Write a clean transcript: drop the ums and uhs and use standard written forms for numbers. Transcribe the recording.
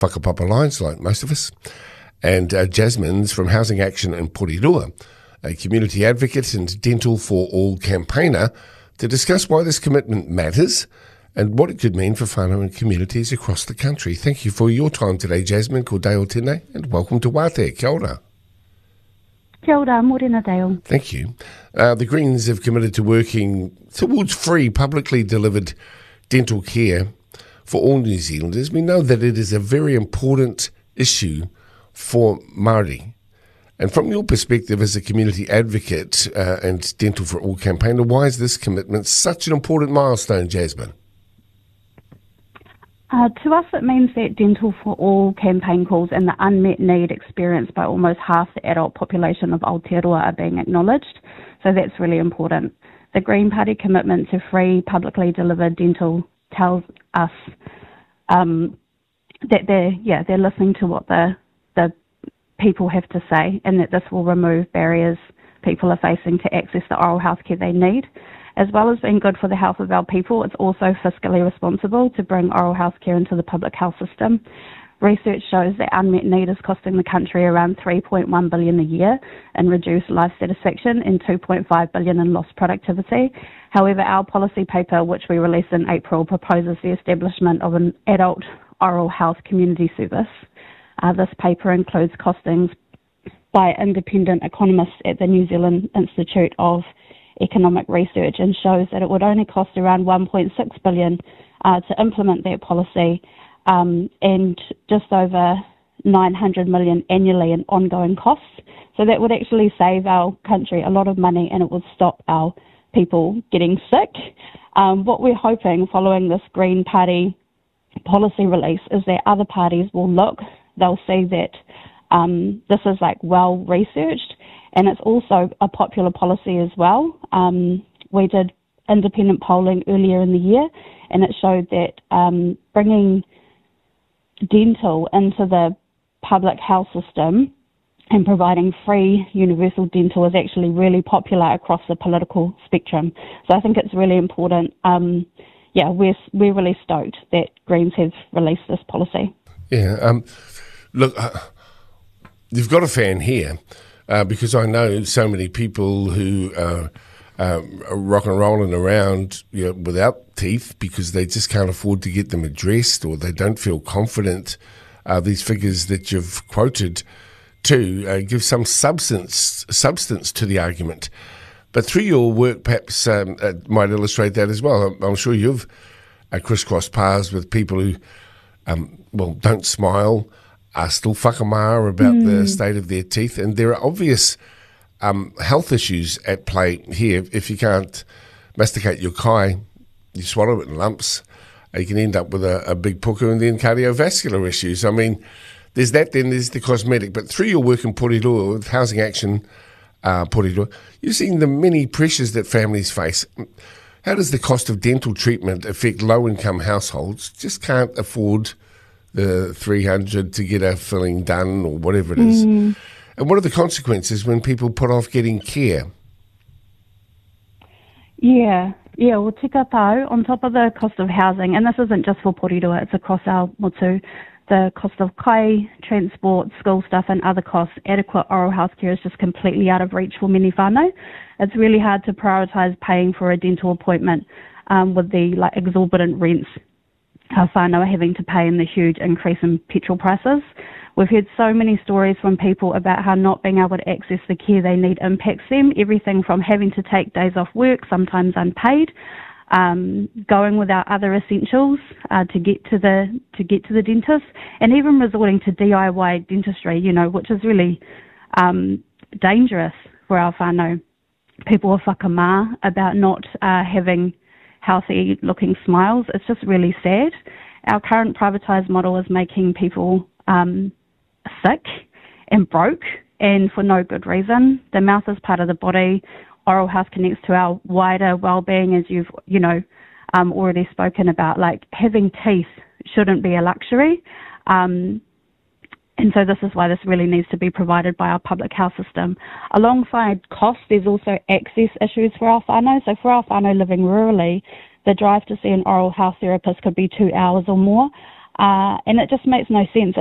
whakapapa lines like most of us. And Jasmine's from Housing Action in Porirua, a community advocate and Dental for All campaigner, to discuss why this commitment matters and what it could mean for whānau and communities across the country. Thank you for your time today, Jasmine. Ko Deo tēnei, and welcome to Wātea. Kia ora. Kia ora, morena Dale. Thank you. The Greens have committed to working towards free, publicly delivered dental care for all New Zealanders. We know that it is a very important issue for Māori. And from your perspective as a community advocate and Dental for All campaigner, why is this commitment such an important milestone, Jasmine? To us, it means that Dental for All campaign calls and the unmet need experienced by almost half the adult population of Aotearoa are being acknowledged. So that's really important. The Green Party commitment to free, publicly delivered dental tells us that they're listening to what the people have to say, and that this will remove barriers people are facing to access the oral health care they need. As well as being good for the health of our people, it's also fiscally responsible to bring oral health care into the public health system. Research shows that unmet need is costing the country around $3.1 billion a year in reduced life satisfaction and $2.5 billion in lost productivity. However, our policy paper, which we released in April, proposes the establishment of an adult oral health community service. This paper includes costings by independent economists at the New Zealand Institute of Economic Research, and shows that it would only cost around $1.6 billion to implement that policy, and just over $900 million annually in ongoing costs. So that would actually save our country a lot of money, and it would stop our people getting sick. What we're hoping following this Green Party policy release is that other parties will look, they'll see that this is well researched, and it's also a popular policy as well. We did independent polling earlier in the year, and it showed that bringing dental into the public health system and providing free universal dental is actually really popular across the political spectrum. So I think it's really important. We're really stoked that Greens have released this policy. Yeah, look, you've got a fan here because I know so many people who are rock and rolling around without teeth because they just can't afford to get them addressed, or they don't feel confident. These figures that you've quoted to give some substance to the argument. But through your work, perhaps might illustrate that as well. I'm sure you've crisscrossed paths with people who, don't smile, are still whakamā about the state of their teeth, and there are obvious health issues at play here. If you can't masticate your kai, you swallow it in lumps, you can end up with a big puku and then cardiovascular issues. I mean, there's that, then there's the cosmetic. But through your work in Porirua with Housing Action Porirua, you've seen the many pressures that families face. How does the cost of dental treatment affect low-income households? Just can't afford the $300 to get a filling done or whatever it is. And what are the consequences when people put off getting care? Well, tika tau, on top of the cost of housing, and this isn't just for Porirua, it's across our motu, the cost of kai, transport, school stuff and other costs, adequate oral health care is just completely out of reach for many whānau. It's really hard to prioritise paying for a dental appointment with the exorbitant rents our whānau are having to pay and the huge increase in petrol prices. We've heard so many stories from people about how not being able to access the care they need impacts them, everything from having to take days off work, sometimes unpaid, going without other essentials to get to the dentist, and even resorting to DIY dentistry, which is really dangerous for our whānau. People are whakamā about not having healthy looking smiles. It's just really sad. Our current privatised model is making people sick and broke, and for no good reason. The mouth is part of the body. Oral health connects to our wider well-being, as you've already spoken about. Having teeth shouldn't be a luxury, and so this is why this really needs to be provided by our public health system. Alongside cost, there's also access issues for our whānau. So for our whānau living rurally, the drive to see an oral health therapist could be 2 hours or more. And it just makes no sense.